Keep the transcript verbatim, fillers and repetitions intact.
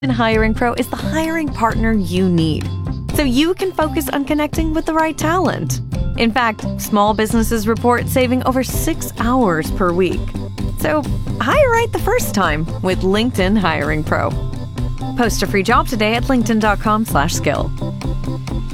Hiring Pro is the hiring partner you need, so you can focus on connecting with the right talent. In fact, small businesses report saving over six hours per week. So hire right the first time with LinkedIn Hiring Pro. Post a free job today at linkedin dot com slash skill.